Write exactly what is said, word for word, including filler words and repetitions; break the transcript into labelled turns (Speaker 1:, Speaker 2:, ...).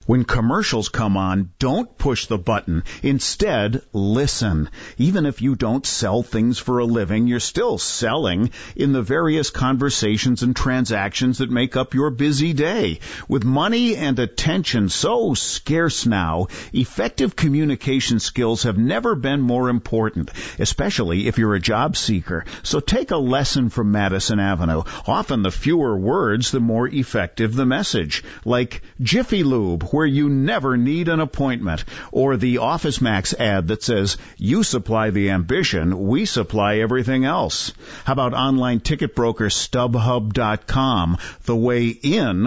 Speaker 1: When commercials come on, don't push the button. Instead, listen. Even if you don't sell things for a living, you're still selling in the various conversations and transactions that make up your busy day. With money and attention so scarce now, effective communication skills have never been more important, especially if you're a job seeker. So take a lesson from Madison Avenue. Often the fewer words, the more effective the message. Like Jiffy Lube, where you never need an appointment, or the Office Max ad that says, you supply the ambition, we supply everything else. How about online ticket broker StubHub dot com? The way in